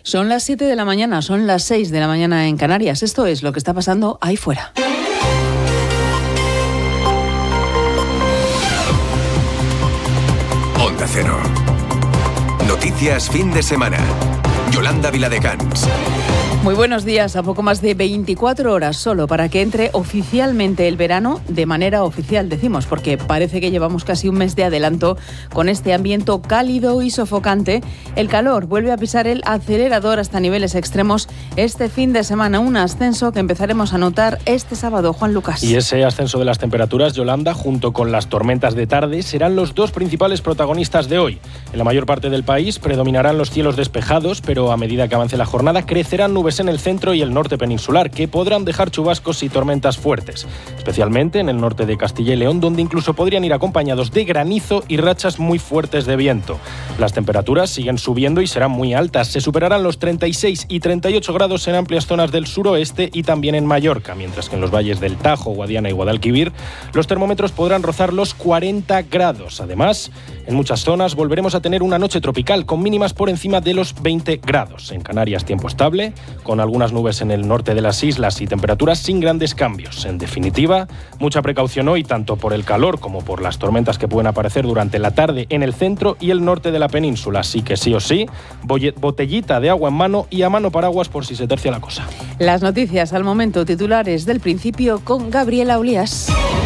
Son las 7 de la mañana, son las 6 de la mañana en Canarias. Esto es lo que está pasando ahí fuera. Onda Cero. Noticias fin de semana. Yolanda Viladecans. Muy buenos días. A poco más de 24 horas solo para que entre oficialmente el verano, de manera oficial decimos, porque parece que llevamos casi un mes de adelanto con este ambiente cálido y sofocante. El calor vuelve a pisar el acelerador hasta niveles extremos este fin de semana, un ascenso que empezaremos a notar este sábado. Juan Lucas. Y ese ascenso de las temperaturas, Yolanda, junto con las tormentas de tarde, serán los dos principales protagonistas de hoy. En la mayor parte del país predominarán los cielos despejados, pero a medida que avance la jornada crecerán nubes en el centro y el norte peninsular, que podrán dejar chubascos y tormentas fuertes, especialmente en el norte de Castilla y León, donde incluso podrían ir acompañados de granizo y rachas muy fuertes de viento. Las temperaturas siguen subiendo y serán muy altas. Se superarán los 36 y 38 grados en amplias zonas del suroeste y también en Mallorca, mientras que en los valles del Tajo, Guadiana y Guadalquivir los termómetros podrán rozar los 40 grados. Además, en muchas zonas volveremos a tener una noche tropical con mínimas por encima de los 20 grados. En Canarias, tiempo estable, con algunas nubes en el norte de las islas y temperaturas sin grandes cambios. En definitiva, mucha precaución hoy, tanto por el calor como por las tormentas que pueden aparecer durante la tarde en el centro y el norte de la península. Así que sí o sí, botellita de agua en mano y a mano paraguas por si se tercia la cosa. Las noticias al momento, titulares del principio con Gabriela Olías.